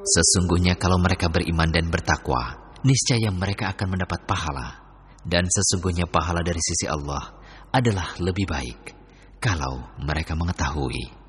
Sesungguhnya kalau mereka beriman dan bertakwa, niscaya mereka akan mendapat pahala. Dan sesungguhnya pahala dari sisi Allah adalah lebih baik, kalau mereka mengetahui.